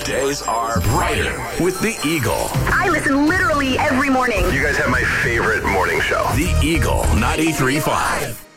Days are brighter with the Eagle. I listen literally every morning. You guys have my favorite morning show. The Eagle 93.5.